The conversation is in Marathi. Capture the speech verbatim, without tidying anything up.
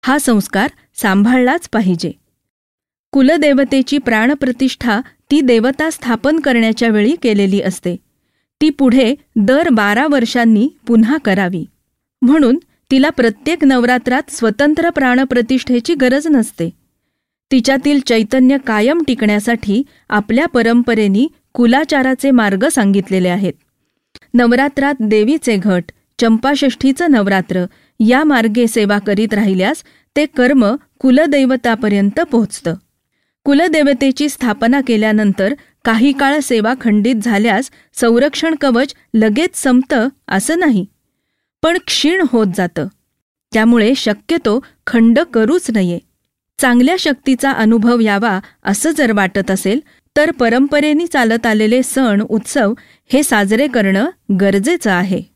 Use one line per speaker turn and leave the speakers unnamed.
हा संस्कार सांभाळलाच पाहिजे. कुलदेवतेची प्राणप्रतिष्ठा ती देवता स्थापन करण्याच्या वेळी केलेली असते. ती पुढे दर बारा वर्षांनी पुन्हा करावी. म्हणून तिला प्रत्येक नवरात्रात स्वतंत्र प्राणप्रतिष्ठेची गरज नसते. तिच्यातील चैतन्य कायम टिकण्यासाठी आपल्या परंपरेनी कुलाचाराचे मार्ग सांगितलेले आहेत. नवरात्रात देवीचे घट, चंपाषष्ठीचं नवरात्र या मार्गे सेवा करीत राहिल्यास ते कर्म कुलदैवतापर्यंत पोहोचतं. कुलदेवतेची स्थापना केल्यानंतर काही काळ सेवा खंडित झाल्यास संरक्षण कवच लगेच संपतं असं नाही, पण क्षीण होत जातं. त्यामुळे शक्यतो खंड करूच नये. चांगल्या शक्तीचा अनुभव यावा असं जर वाटत असेल तर परंपरेने चालत आलेले सण उत्सव हे साजरे करणं गरजेचं आहे.